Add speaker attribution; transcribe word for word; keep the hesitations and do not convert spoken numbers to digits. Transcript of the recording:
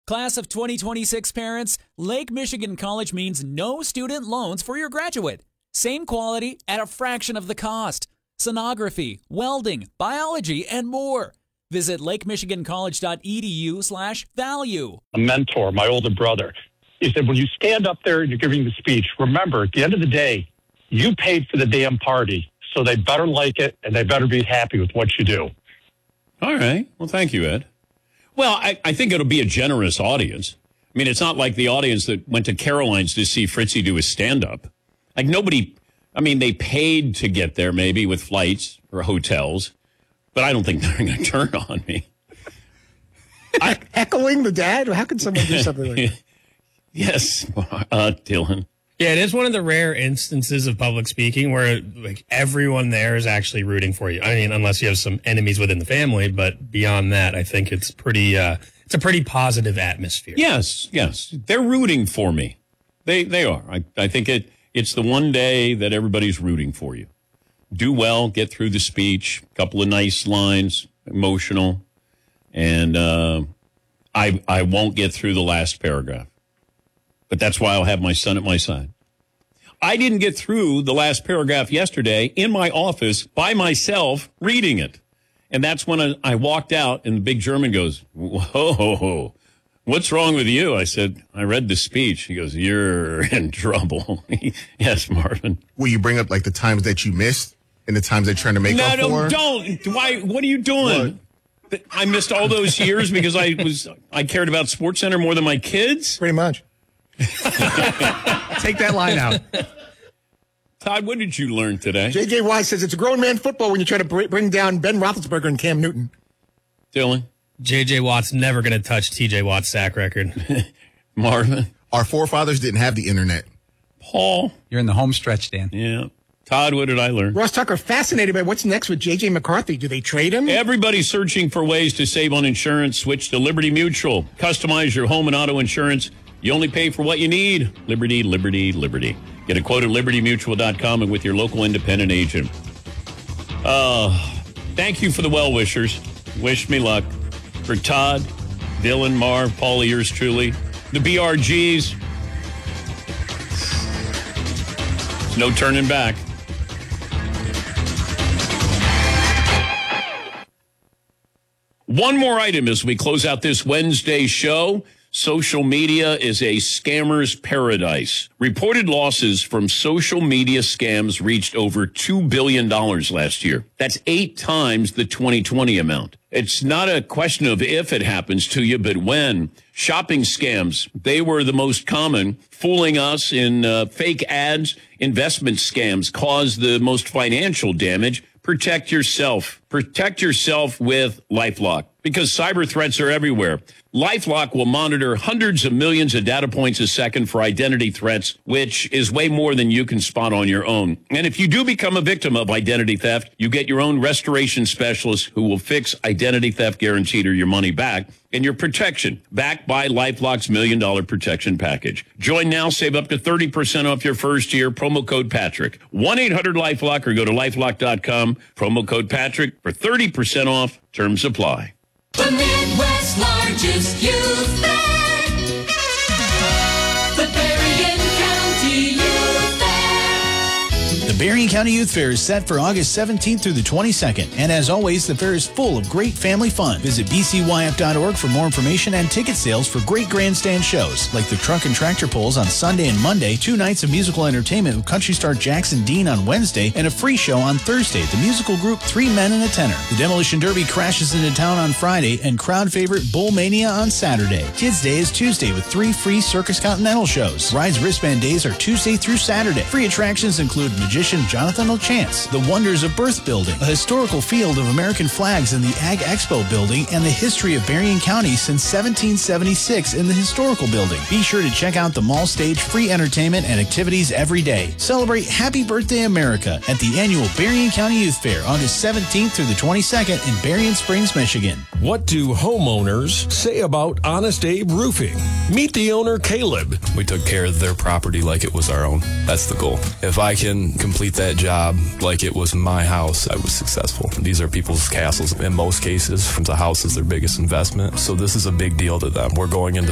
Speaker 1: Class of twenty twenty-six parents, Lake Michigan College means no student loans for your graduate. Same quality at a fraction of the cost. Sonography, welding, biology, and more. Visit lakemichigancollege.edu slash value.
Speaker 2: A mentor, my older brother, he said, when you stand up there and you're giving the speech, remember, at the end of the day, you paid for the damn party, so they better like it and they better be happy with what you do.
Speaker 3: All right. Well, thank you, Ed. Well, I, I think it'll be a generous audience. I mean, it's not like the audience that went to Caroline's to see Fritzy do his stand-up. Like, nobody, I mean, they paid to get there maybe with flights or hotels, but I don't think they're going to turn on me.
Speaker 4: I, Heckling the dad? How can someone do something like that?
Speaker 3: Yes, uh, Dylan.
Speaker 5: Yeah, it is one of the rare instances of public speaking where like everyone there is actually rooting for you. I mean, unless you have some enemies within the family, but beyond that, I think it's pretty. Uh, it's a pretty positive atmosphere.
Speaker 3: Yes, yes, they're rooting for me. They they are. I I think it it's the one day that everybody's rooting for you. Do well, get through the speech, a couple of nice lines, emotional, and uh, I I won't get through the last paragraph. But that's why I'll have my son at my side. I didn't get through the last paragraph yesterday in my office by myself reading it. And that's when I, I walked out and the big German goes, whoa, what's wrong with you? I said, I read the speech. He goes, you're in trouble. Yes, Marvin.
Speaker 6: Will you bring up like the times that you missed and the times they're trying to make
Speaker 3: no,
Speaker 6: up
Speaker 3: no,
Speaker 6: for?
Speaker 3: No, don't. Why? What are you doing? What? I missed all those years because I was I cared about SportsCenter more than my kids?
Speaker 4: Pretty much.
Speaker 7: Take that line out.
Speaker 3: Todd, what did you learn today?
Speaker 4: J J Watt says it's a grown man football when you try to br- bring down Ben Roethlisberger and Cam Newton.
Speaker 3: Dylan?
Speaker 5: J J Watt's never going to touch T J Watt's sack record.
Speaker 3: Marvin?
Speaker 6: Our forefathers didn't have the internet.
Speaker 3: Paul?
Speaker 7: You're in the home stretch, Dan.
Speaker 3: Yeah. Todd, what did I learn?
Speaker 4: Ross Tucker, fascinated by what's next with J J McCarthy. Do they trade him?
Speaker 3: Everybody's searching for ways to save on insurance. Switch to Liberty Mutual. Customize your home and auto insurance. You only pay for what you need. Liberty, Liberty, Liberty. Get a quote at liberty mutual dot com and with your local independent agent. Uh, thank you for the well-wishers. Wish me luck. For Todd, Dylan, Marv, Paul, yours truly, the B R Gs. There's no turning back. One more item as we close out this Wednesday show. Social media is a scammer's paradise. Reported losses from social media scams reached over two billion dollars last year. That's eight times the twenty twenty amount. It's not a question of if it happens to you, but when. Shopping scams, they were the most common. Fooling us in uh, fake ads. Investment scams cause the most financial damage. Protect yourself. Protect yourself with LifeLock because cyber threats are everywhere. LifeLock will monitor hundreds of millions of data points a second for identity threats, which is way more than you can spot on your own. And if you do become a victim of identity theft, you get your own restoration specialist who will fix identity theft guaranteed or your money back and your protection, backed by LifeLock's Million Dollar Protection Package. Join now, save up to thirty percent off your first year. Promo code Patrick. one eight hundred LifeLock or go to lifelock dot com. Promo code Patrick for thirty percent off. Terms apply.
Speaker 8: The Midwest's largest youth fair, the Berrien County Youth Fair.
Speaker 9: The Berrien County Youth Fair is set for August seventeenth through the twenty-second. And as always, the fair is full of great family fun. Visit b c y f dot org for more information and ticket sales for great grandstand shows like the Truck and Tractor Pulls on Sunday and Monday, two nights of musical entertainment with country star Jackson Dean on Wednesday, and a free show on Thursday. The musical group Three Men and a Tenor. The Demolition Derby crashes into town on Friday, and crowd favorite Bull Mania on Saturday. Kids Day is Tuesday with three free Circus Continental shows. Rides Wristband Days are Tuesday through Saturday. Free attractions include magician Jonathan O'Chance, the Wonders of Birth Building, a historical field of American flags in the Ag Expo building, and the history of Berrien County since seventeen seventy-six in the historical building. Be sure to check out the mall stage, free entertainment and activities every day. Celebrate Happy Birthday America at the annual Berrien County Youth Fair, August seventeenth through the twenty-second in Berrien Springs, Michigan.
Speaker 10: What do homeowners say about Honest Abe Roofing? Meet the owner, Caleb.
Speaker 11: We took care of their property like it was our own. That's the goal. If I can complete that job like it was my house, I was successful. These are people's castles. In most cases, the house is their biggest investment. So this is a big deal to them. We're going into